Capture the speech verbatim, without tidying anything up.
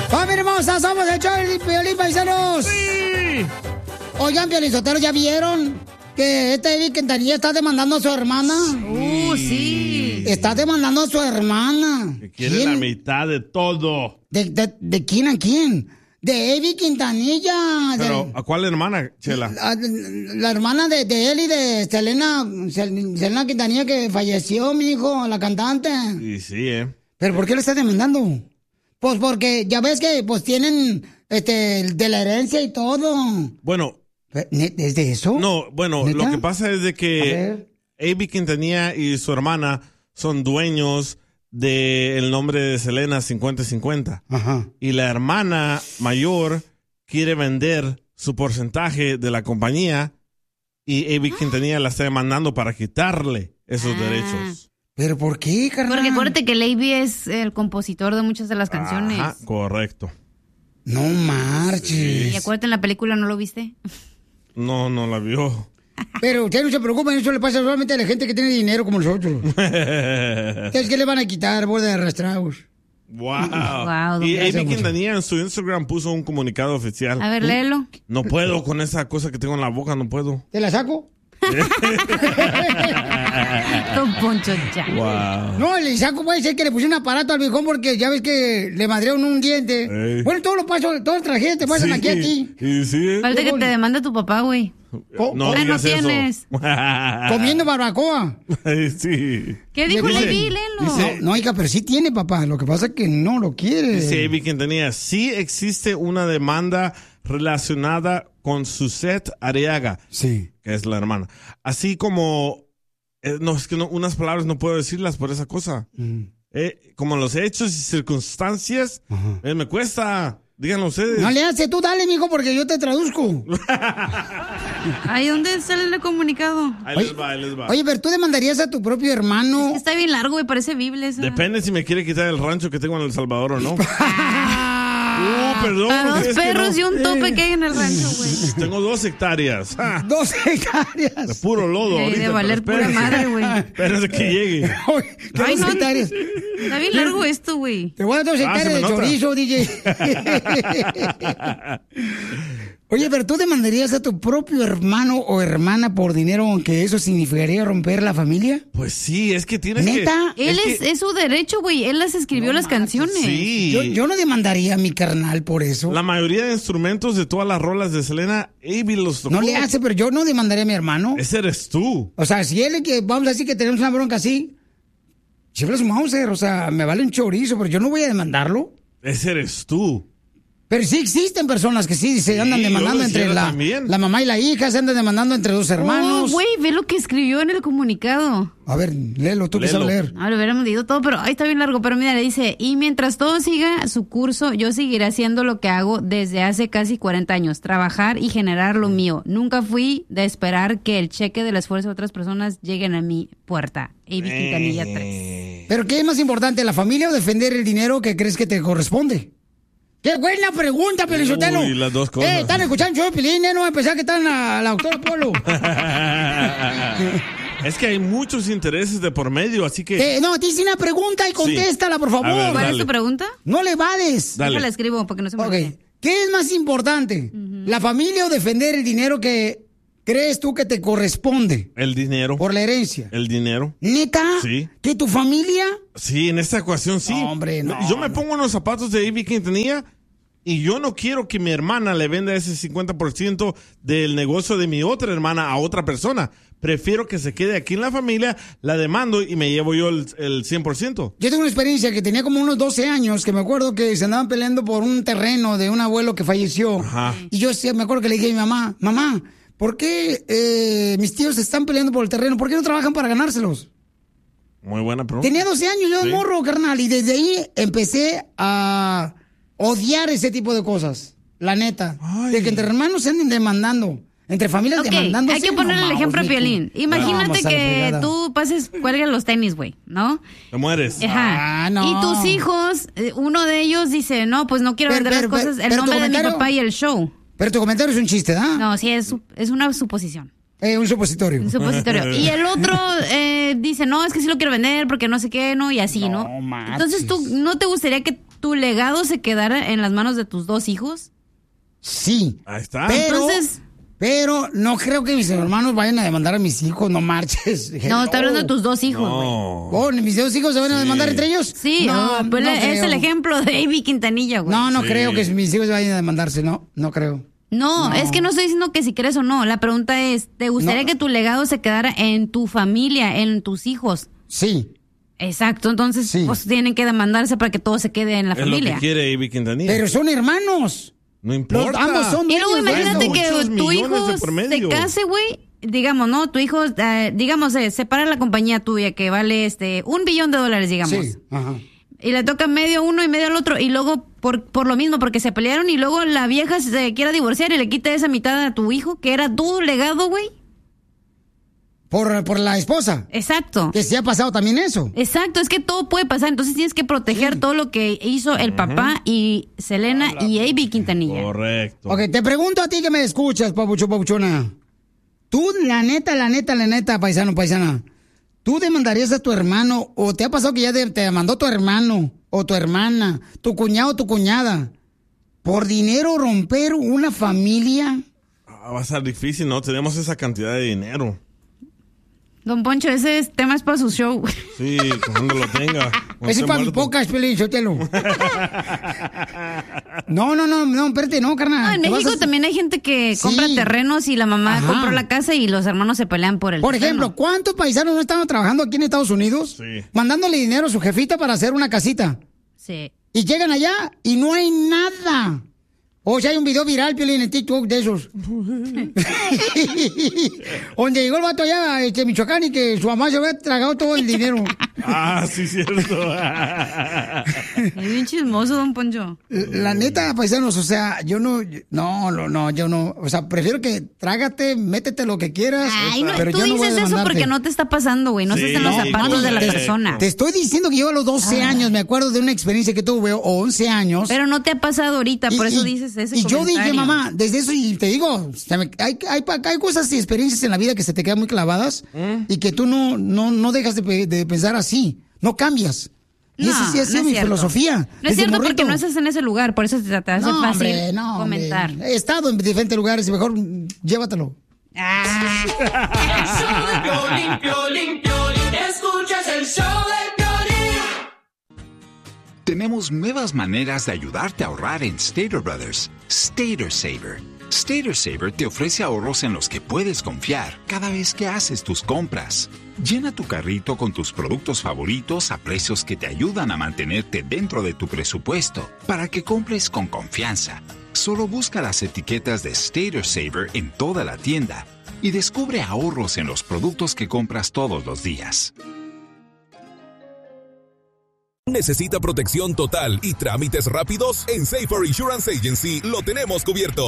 ¡Familia hermosa! ¡Somos el show de Piolín, paisanos! ¡Sí! Oigan, Piolinsotero, ¿ya vieron que este Eddie Quintanilla está demandando a su hermana? ¡Uh, sí! Está demandando a su hermana. Que quiere la mitad de todo. ¿De, de, de quién a quién? De Eddie Quintanilla. Pero, de, ¿a cuál hermana, Chela? La, la hermana de, de él y de Selena, Selena Quintanilla, que falleció, mi hijo, la cantante. Sí, sí, ¿eh? ¿Pero por qué le está demandando? Pues porque ya ves que pues tienen este de la herencia y todo. Bueno. ¿Es de eso? No, bueno, ¿Neta? lo que pasa es de que Eddie Quintanilla y su hermana son dueños del nombre de Selena cincuenta cincuenta. Ajá. Y la hermana mayor quiere vender su porcentaje de la compañía y Eddie Quintanilla la está demandando para quitarle esos Ah. derechos. ¿Pero por qué, carnal? Porque acuérdate que Leiby es el compositor de muchas de las canciones. Ajá, correcto. No marches. Y acuérdate, en la película, ¿no lo viste? No, no la vio. Pero ustedes no se preocupen, eso le pasa solamente a la gente que tiene dinero como nosotros. ¿Ustedes qué le van a quitar, bola de arrastrados? Wow. Wow, Y gracias, Eddie mucho. Quintanilla en su Instagram puso un comunicado oficial. A ver, léelo. No puedo con esa cosa que tengo en la boca, no puedo. ¿Te la saco? Don Poncho, ya. Wow. No, el saco puede ser que le puse un aparato al viejón porque ya ves que le madrearon un diente. Ey. Bueno, todos los pasos, todas las tragedias te pasan Sí, aquí a ti. Y sí. Falta que te demande tu papá, güey. Co- No Ah, no digas eso. tienes. Comiendo barbacoa. Ay, sí. ¿Qué dijo Dice- Leiby? Léelo. dice- No, hija, pero sí tiene, papá. Lo que pasa es que no lo quiere. Dice Eddie Quintanilla, sí existe una demanda relacionada con Suzette Arriaga, Sí. que es la hermana. Así como, eh, no, es que no, unas palabras no puedo decirlas por esa cosa. Mm. Eh, como los hechos y circunstancias, Ajá. eh, me cuesta. Díganlo ustedes. No le hace, tú dale, mijo, porque yo te traduzco. Ay, ¿dónde sale el comunicado? Ahí les va, ahí les va. Oye, pero tú demandarías a tu propio hermano. Está bien largo, güey, parece Biblia esa. Depende si me quiere quitar el rancho que tengo en El Salvador o no. Uh, perdón. A dos es que perros no. y un tope que hay en el rancho, güey. Tengo dos hectáreas. Ah, Dos de hectáreas. puro lodo. Ey, ahorita, de valer pero pura espérense. madre, güey. Espérense que llegue. Oye, ¿qué Ay, dos no. hectáreas? Está bien largo esto, güey. Te voy a dar dos Ah, se hectáreas me de nota. chorizo, D J. Oye, pero tú demandarías a tu propio hermano o hermana por dinero, aunque eso significaría romper la familia. Pues sí, es que tienes ¿Neta? que... Él es, que- es su derecho, güey. Él las escribió las canciones. Sí. Yo, yo no demandaría a mi carnal por eso. La mayoría de instrumentos de todas las rolas de Selena, Avi los tocó. No le hace, pero yo no demandaría a mi hermano. Ese eres tú. O sea, si él, que vamos a decir que tenemos una bronca así, chiflas Mauser, o sea, me vale un chorizo, pero yo no voy a demandarlo. Ese eres tú. Pero sí existen personas que sí se andan yo demandando lo entre hiciera la, también. la mamá y la hija, se andan demandando entre dos hermanos. Oh, güey, ve lo que escribió en el comunicado. A ver, léelo, tú que Léelo. sabes leer. Ah, lo hubiéramos leído todo, pero ahí está bien largo. Pero mira, le dice, y mientras todo siga su curso, yo seguiré haciendo lo que hago desde hace casi cuarenta años, trabajar y generar lo mío. Nunca fui de esperar que el cheque del esfuerzo de otras personas lleguen a mi puerta. Avi Quintanilla tres. Pero ¿qué es más importante, la familia o defender el dinero que crees que te corresponde? ¡Qué buena pregunta, Pelizotelo! Uy, las dos cosas. Eh, están escuchando yo, Pilín, eh, no a pensar que están a la doctora Polo. Es que hay muchos intereses de por medio, así que... Eh, no, te hice una pregunta y contéstala, por favor. A ver, ¿Cuál dale. es tu pregunta? No le vales. Dale. Déjala escribo porque no se me Ok. olvide. ¿Qué es más importante? ¿La familia o defender el dinero que crees tú que te corresponde El dinero. por la herencia? El dinero. ¿Neta? Sí. ¿Que tu familia? Sí, en esta ecuación sí. No, hombre, no, Yo me pongo en los zapatos de Avi Quintanilla y yo no quiero que mi hermana le venda ese cincuenta por ciento del negocio de mi otra hermana a otra persona. Prefiero que se quede aquí en la familia, la demando y me llevo yo el, el cien por ciento. Yo tengo una experiencia que tenía como unos doce años, que me acuerdo que se andaban peleando por un terreno de un abuelo que falleció. Ajá. Y yo sí, me acuerdo que le dije a mi mamá, mamá, ¿por qué eh, mis tíos se están peleando por el terreno? ¿Por qué no trabajan para ganárselos? Muy buena pregunta. Tenía doce años, yo Sí. morro, carnal, y desde ahí empecé a odiar ese tipo de cosas. La neta. Ay. De que entre hermanos se anden demandando. Entre familias Ok, demandando. hay que ponerle el ejemplo a Piolín. Imagínate que tú pases, cuelgues los tenis, güey, ¿no? Te mueres. Ajá. Ah, no. Y tus hijos, eh, uno de ellos dice, no, pues no quiero Pero, vender pero, las cosas, pero, el pero tu nombre de mi comentario- papá y el show. Pero tu comentario es un chiste, ¿ah? No, sí, es, su- es una suposición. Eh, un supositorio. Un supositorio. Y el otro eh, dice, no, es que sí lo quiero vender porque no sé qué, ¿no? Y así, ¿no? No manches. Entonces tú, ¿no te gustaría que tu legado se quedara en las manos de tus dos hijos? Sí. Ahí está. Pero, Entonces... pero no creo que mis hermanos vayan a demandar a mis hijos, no marches. No, está hablando de tus dos hijos, güey. No. Oh, ¿mis dos hijos se van a Sí. demandar entre ellos? Sí, no, oh, pues no es creo. el ejemplo de Amy Quintanilla, güey. No, no Sí. creo que mis hijos vayan a demandarse, no, no creo. No, No. es que no estoy diciendo que si crees o no. La pregunta es, ¿te gustaría No. que tu legado se quedara en tu familia, en tus hijos? Sí, Exacto, entonces Sí. pues tienen que demandarse para que todo se quede en la Es lo familia. que quiere Ivy Quintanilla. pero son hermanos. no importa. Los- ambos son Y luego dueños de imagínate eso. que Muchos tu millones hijo de por se medio. case, güey. Digamos, ¿no? Tu hijo, eh, digamos, se separa la compañía tuya que vale este un billón de dólares, digamos. Sí, ajá. Y le toca medio uno y medio al otro. Y luego, por, por lo mismo, porque se pelearon. Y luego la vieja se quiera divorciar y le quita esa mitad a tu hijo, que era tu legado, güey. Por, por la esposa. Exacto. Que sí ha pasado también eso. Exacto, es que todo puede pasar. Entonces tienes que proteger todo lo que hizo el papá y Selena y Ivy Quintanilla. Correcto. Ok, te pregunto a ti que me escuchas, papucho, papuchona. Tú, la neta, la neta, la neta, paisano, paisana. ¿Tú demandarías a tu hermano o te ha pasado que ya de- te demandó tu hermano o tu hermana, tu cuñado o tu cuñada por dinero romper una familia? Ah, va a ser difícil, ¿no? Tenemos esa cantidad de dinero. Don Poncho, ese es tema es para su show. Sí, cuando lo tenga. cuando Ese esté es para mi muerto. pocas, Pelín, Sotelo. No, no, no, no, espérate, no, carnal. Ah, en Te vas México a- también hay gente que Sí. compra terrenos y la mamá Ajá. compró la casa y los hermanos se pelean por el Por terreno. ejemplo, ¿cuántos paisanos no estaban trabajando aquí en Estados Unidos? Sí. Mandándole dinero a su jefita para hacer una casita. Sí. Y llegan allá y no hay nada. O sea, hay un video viral, Piolín, en TikTok de esos. Donde llegó el vato allá a este, Michoacán y que su mamá se había tragado todo el dinero. Ah, sí, cierto. Es bien chismoso, Don Poncho. La neta, paisanos, o sea, yo no, no, no, no, yo no, o sea, prefiero que trágate, métete lo que quieras. Ay, no, pero tú yo no voy a dices eso demandarte. porque no te está pasando, güey. No Sí, estás en los no, zapatos de la correcto. persona. Te estoy diciendo que yo a los doce años, me acuerdo de una experiencia que tuve, o once años. Pero no te ha pasado ahorita, por Y- eso y- dices ese Y yo dije, comentario. mamá, desde eso, y te digo, se me- hay, hay, hay cosas y experiencias en la vida que se te quedan muy clavadas y que tú no, no, no dejas de, pe- de pensar así, no cambias. Y No, esa sí ha sido no es mi cierto. filosofía. No es desde cierto morrito. porque no estás en ese lugar, por eso te, te hace No, fácil hombre, no, hombre. comentar. He estado en diferentes lugares y mejor mm, llévatelo. Ah, El show de Piolín, Piolín, Piolín. Escuchas el show de Piolín. Tenemos nuevas maneras de ayudarte a ahorrar en Stater Brothers. Stater Saver. Stater Saver te ofrece ahorros en los que puedes confiar cada vez que haces tus compras. Llena tu carrito con tus productos favoritos a precios que te ayudan a mantenerte dentro de tu presupuesto para que compres con confianza. Solo busca las etiquetas de Stater Saver en toda la tienda y descubre ahorros en los productos que compras todos los días. ¿Necesita protección total y trámites rápidos? En Safer Insurance Agency lo tenemos cubierto.